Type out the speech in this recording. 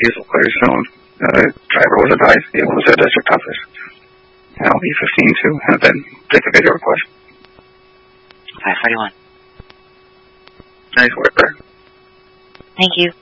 diesel clear soon. The driver was advised to be able to the district office. And I'll be 15 to have that take a video request. 541. Nice work there. Thank you.